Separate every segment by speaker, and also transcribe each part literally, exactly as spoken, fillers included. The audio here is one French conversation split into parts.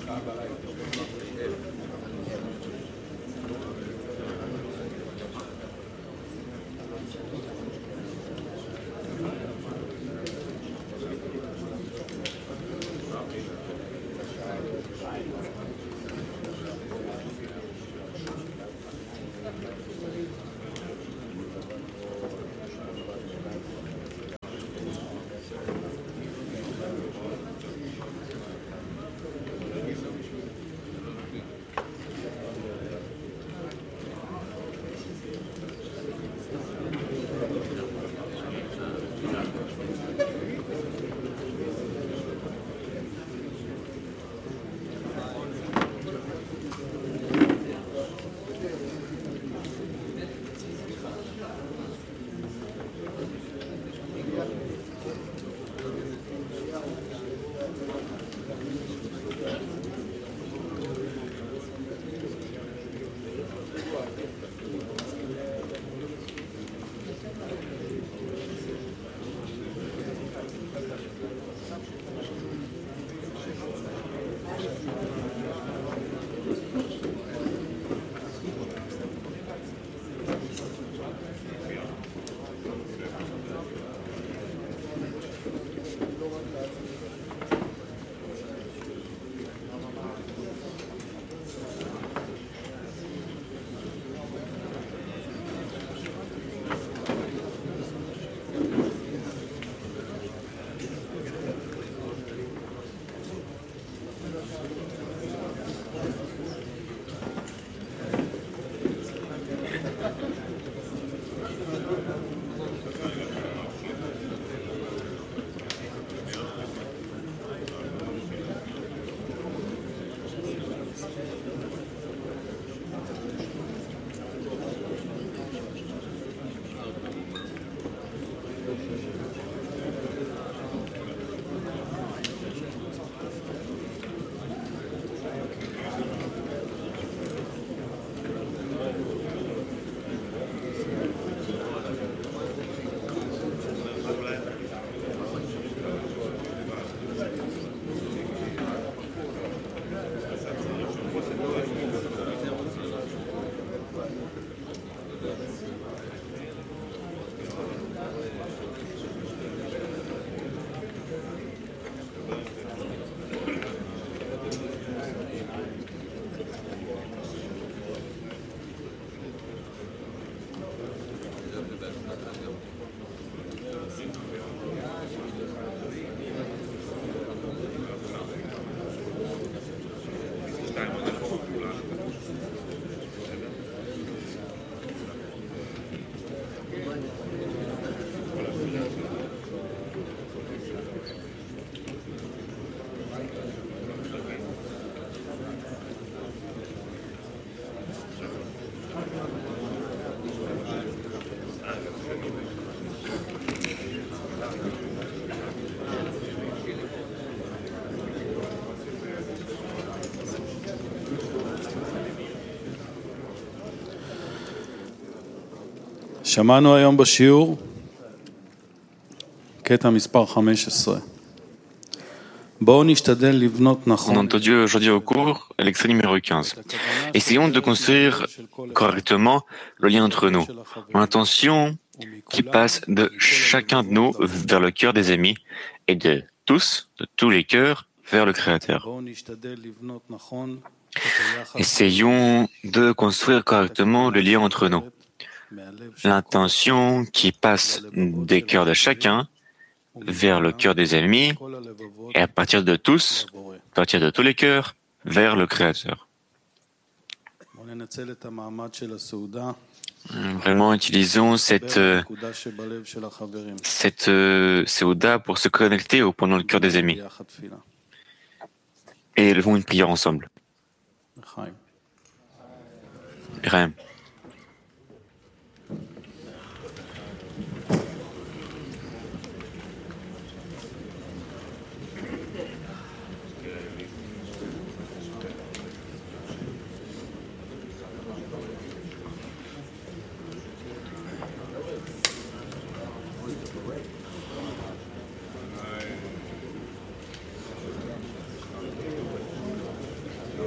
Speaker 1: שמענו היום בשיעור קטע מספר חמש עשרה. בואו נשתדל לבנות
Speaker 2: On a
Speaker 1: נכון.
Speaker 2: entendu aujourd'hui au cours l'extrait numéro quinze. Essayons de construire correctement le lien entre nous. L'intention qui passe de chacun de nous vers le cœur des amis et de tous, de tous les cœurs, vers le Créateur.
Speaker 1: בואו נשתדל לבנות נכון.
Speaker 2: Essayons de construire correctement le lien entre nous. L'intention qui passe des cœurs de chacun vers le cœur des amis et à partir de tous, à partir de tous les cœurs, vers le Créateur.
Speaker 1: בואו ננצל את המעמד של הסעודה.
Speaker 2: Vraiment, utilisons cette, euh,
Speaker 1: נקודה שבלב של החברים.
Speaker 2: cette euh, Séouda pour se connecter au point dans le cœur des amis.
Speaker 1: ביחד תפילה.
Speaker 2: Et élevons une prière ensemble.
Speaker 1: לחיים.
Speaker 2: Raim.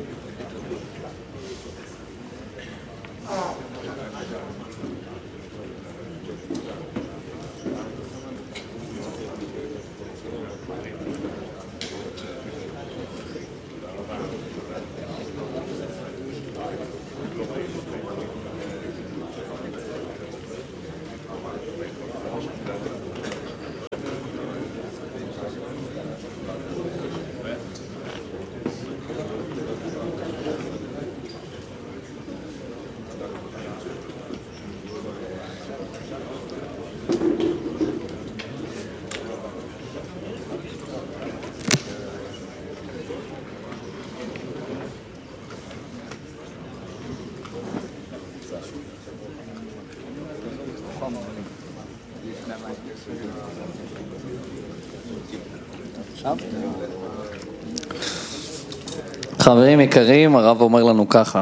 Speaker 3: חברים יקרים, הרב אומר לנו ככה,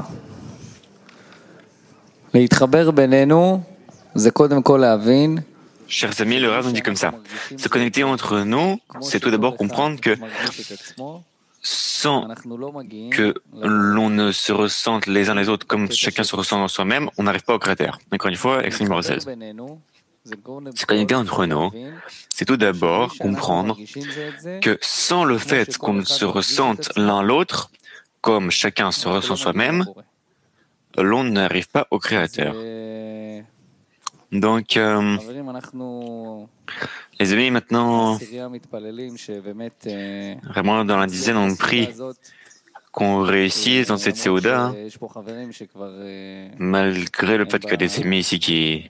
Speaker 3: להתחבר בינינו זה קודם כל להבין.
Speaker 2: Chers amis, le Rav nous dit comme ça. Se connecter entre nous, c'est tout d'abord comprendre que sans que l'on ne se ressente les uns les autres comme chacun se ressent en soi-même, on n'arrive pas au cratère. Encore une fois, extrait numéro seize. Se connecter entre nous, c'est tout d'abord comprendre que sans le fait qu'on se ressente l'un l'autre, comme chacun se ressent soi-même, l'on n'arrive pas au Créateur. Donc, euh, les amis, maintenant, vraiment dans la dizaine, on prie qu'on réussisse dans cette Séouda, malgré le fait qu'il y a des amis ici qui,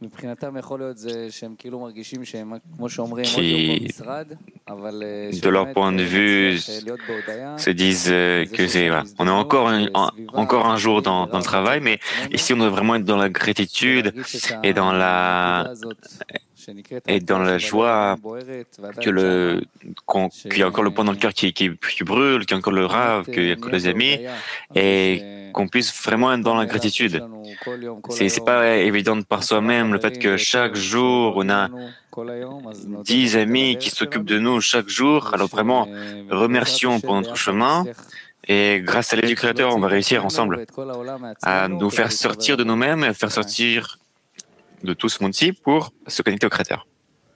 Speaker 2: qui, de leur point de vue, se disent que c'est, voilà, on est encore un, encore un jour dans, dans le travail, mais ici on doit vraiment être dans la gratitude et dans la et dans la joie que le, qu'on, qu'il y a encore le point dans le cœur qui, qui, qui brûle, qu'il y a encore le rave, qu'il y a encore les amis, et qu'on puisse vraiment être dans la gratitude. C'est, c'est pas évident par soi-même le fait que chaque jour on a dix amis qui s'occupent de nous chaque jour. Alors vraiment, remercions pour notre chemin. Et grâce à l'aide du Créateur, on va réussir ensemble à nous faire sortir de nous-mêmes et à faire sortir de tout ce monde-ci pour se connecter au Créateur.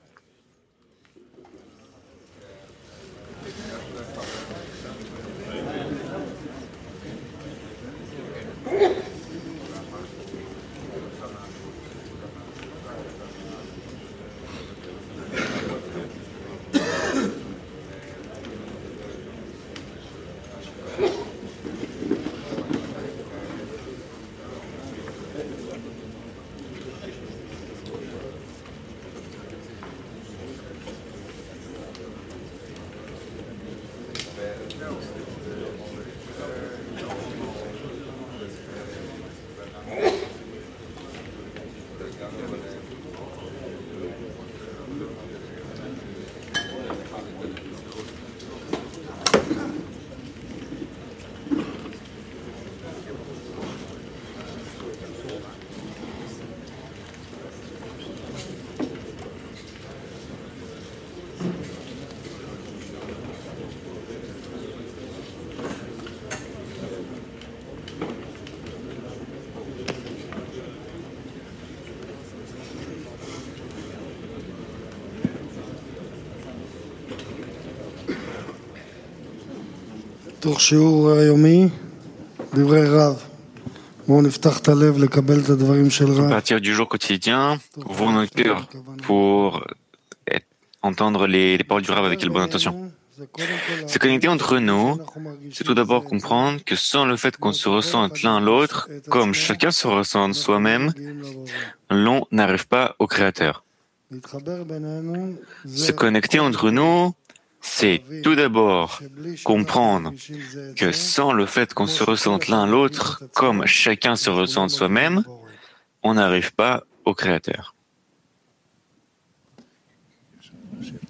Speaker 4: תוך שיעור היומי, דברי רב. בואו נפתח את הלב לקבל את הדברים של רב.
Speaker 2: À partir du jour quotidien, ouvrons nos cœurs pour entendre les, les paroles du Rav avec quelle bonne intention. Se connecter entre nous, c'est tout d'abord comprendre que sans le fait qu'on se ressente l'un l'autre, comme chacun se ressent soi-même, l'on n'arrive pas au Créateur. Se connecter entre nous, c'est tout d'abord comprendre que sans le fait qu'on se ressente l'un l'autre, comme chacun se ressent soi-même, on n'arrive pas au Créateur.